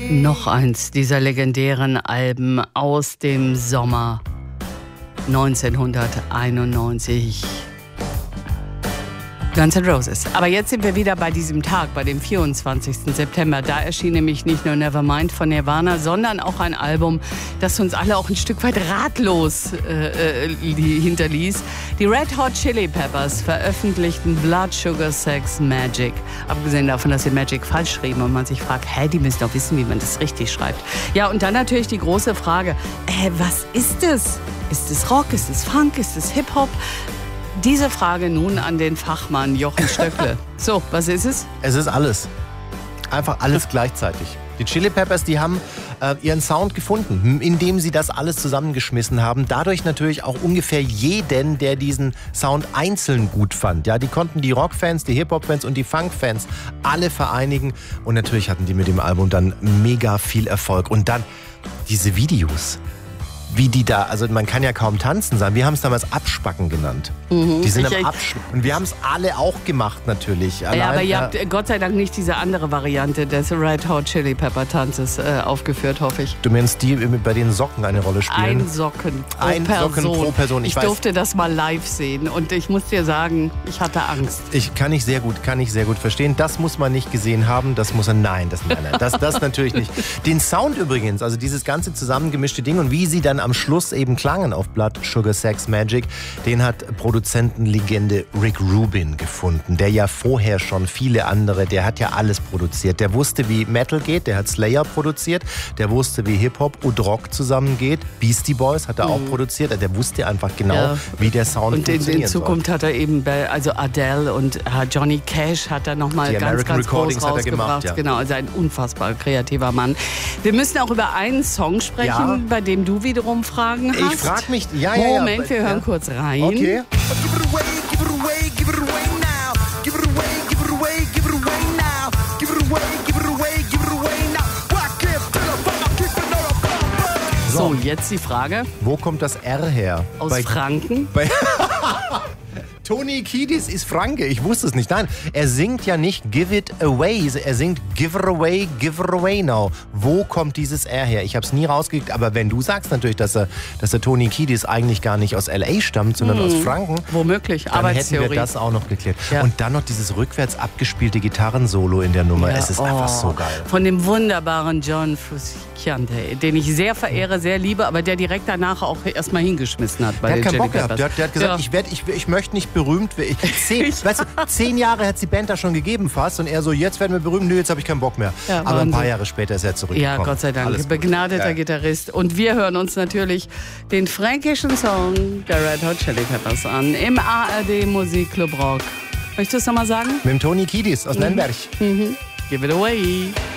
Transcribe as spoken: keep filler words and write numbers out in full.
Noch eins dieser legendären Alben aus dem Sommer neunzehnhunderteinundneunzig. Guns N' Roses. Aber jetzt sind wir wieder bei diesem Tag, bei dem vierundzwanzigsten September. Da erschien nämlich nicht nur Nevermind von Nirvana, sondern auch ein Album, das uns alle auch ein Stück weit ratlos äh, äh, hinterließ. Die Red Hot Chili Peppers veröffentlichten Blood, Sugar, Sex, Magic. Abgesehen davon, dass sie Magic falsch schrieben und man sich fragt, hä, die müssen doch wissen, wie man das richtig schreibt. Ja, und dann natürlich die große Frage, äh, was ist es? Ist es Rock? Ist es Funk? Ist es Hip-Hop? Diese Frage nun an den Fachmann Jochen Stöckle. So, was ist es? Es ist alles. Einfach alles gleichzeitig. Die Chili Peppers, die haben äh, ihren Sound gefunden, indem sie das alles zusammengeschmissen haben. Dadurch natürlich auch ungefähr jeden, der diesen Sound einzeln gut fand. Ja, die konnten die Rock-Fans, die Hip-Hop-Fans und die Funk-Fans alle vereinigen. Und natürlich hatten die mit dem Album dann mega viel Erfolg. Und dann diese Videos. Wie die da, also man kann ja kaum tanzen sagen. Wir haben es damals Abspacken genannt. Mhm. Die sind ich, am Abspacken. Und wir haben es alle auch gemacht natürlich. Allein, ja, aber ihr ja. habt Gott sei Dank nicht diese andere Variante des Red Hot Chili Pepper Tanzes äh, aufgeführt, hoffe ich. Du meinst die bei den Socken eine Rolle spielen? Ein Socken pro Ein Person. Socken pro Person. Ich, ich weiß, durfte das mal live sehen und ich muss dir sagen, ich hatte Angst. Ich kann ich sehr gut, kann ich sehr gut verstehen. Das muss man nicht gesehen haben. Das muss man, nein, das, nein, nein, das, das natürlich nicht. Den Sound übrigens, also dieses ganze zusammengemischte Ding und wie sie dann am Schluss eben klangen auf Blood, Sugar, Sex, Magic, den hat Produzentenlegende Rick Rubin gefunden, der ja vorher schon viele andere, der hat ja alles produziert. Der wusste, wie Metal geht, der hat Slayer produziert, der wusste, wie Hip-Hop und Rock zusammengeht. Beastie Boys hat er mhm. auch produziert, der wusste einfach genau, ja. wie der Sound und funktioniert. Und in, in Zukunft soll. hat er eben, bei, also Adele und Johnny Cash hat er nochmal ganz, American ganz Recordings groß rausgebracht. Gemacht, ja. Genau, also ein unfassbar kreativer Mann. Wir müssen auch über einen Song sprechen, ja. bei dem du wiederum Fragen hast. Ich frage mich, ja, ja, ja. Moment, wir hören ja. kurz rein. Okay. So, jetzt die Frage. Wo kommt das R her? Aus bei, Franken? Bei Tony Kiedis ist Franke, ich wusste es nicht. Nein, er singt ja nicht Give It Away, er singt Give It Away, Give It Away Now. Wo kommt dieses R her? Ich habe es nie rausgekriegt, aber wenn du sagst natürlich, dass er, dass der Tony Kiedis eigentlich gar nicht aus L A stammt, sondern hm. aus Franken. Womöglich, dann hätten wir das auch noch geklärt. Ja. Und dann noch dieses rückwärts abgespielte Gitarrensolo in der Nummer. Ja, es ist oh, einfach so geil. Von dem wunderbaren John Frusciante, den ich sehr verehre, sehr liebe, aber der direkt danach auch erstmal hingeschmissen hat bei der den hat keinen Chili Bock gehabt. Der, der hat gesagt, ja. ich, werd, ich, ich möchte nicht berühmt werden. Zehn, weißt du, zehn Jahre hat die Band da schon gegeben fast und er so, jetzt werden wir berühmt, nö, jetzt habe ich keinen Bock mehr. Ja, aber ein paar Jahre später ist er zurückgekommen. Ja, Gott sei Dank, Alles begnadeter ja. Gitarrist. Und wir hören uns natürlich den fränkischen Song der Red Hot Chili Peppers an im A R D Musikclub Rock. Möchtest du es nochmal sagen? Mit dem Tony Kiedis aus mhm. Nürnberg. Mhm. Give it away.